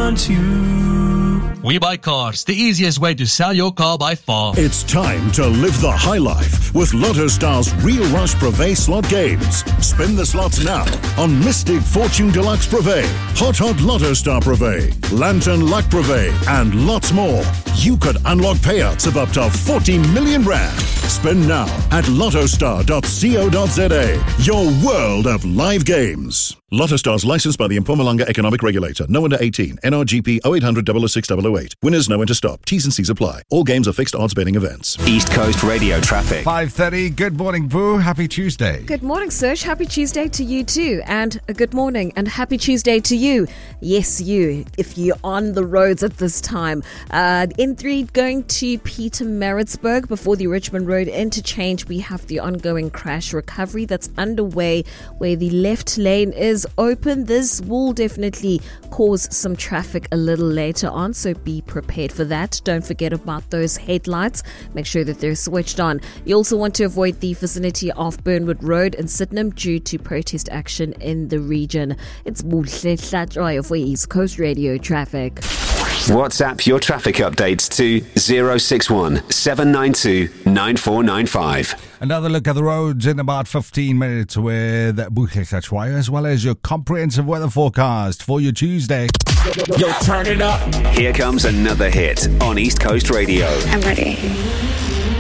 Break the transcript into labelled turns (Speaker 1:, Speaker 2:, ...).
Speaker 1: want you.
Speaker 2: We Buy Cars, the easiest way to sell your car by far.
Speaker 3: It's time to live the high life with Lotto Star's Real Rush Privé slot games. Spin the slots now on Mystic Fortune Deluxe Privé, Hot Lotto Star Privé, Lantern Luck Privé, and lots more. You could unlock payouts of up to 40 million rand. Spin now at lottostar.co.za. Your world of live games. Lotto Stars licensed by the Mpumalanga Economic Regulator. No under 18. NRGP 0800 006 008. Winners know when to stop. T's and C's apply. All games are fixed odds betting events.
Speaker 4: East Coast Radio traffic.
Speaker 5: 5:30. Good morning, Boo. Happy Tuesday.
Speaker 6: Good morning, Serge. Happy Tuesday to you too. And a good morning and happy Tuesday to you. Yes, you, if you're on the roads at this time. N3 going to Pietermaritzburg before the Richmond Road interchange. We have the ongoing crash recovery that's underway where the left lane is open. This will definitely cause some traffic a little later on, so be prepared for that. Don't forget about those headlights. Make sure that they're switched on. You also want to avoid the vicinity of Burnwood Road in Sydenham due to protest action in the region. It's Buhle Hlatswayo for East Coast Radio traffic.
Speaker 4: WhatsApp your traffic updates to 061 792 9495.
Speaker 5: Another look at the roads in about 15 minutes with Buhle Hlatswayo, as well as your comprehensive weather forecast for your Tuesday.
Speaker 1: Yo, turn it up.
Speaker 4: Here comes another hit on East Coast Radio.
Speaker 7: I'm ready.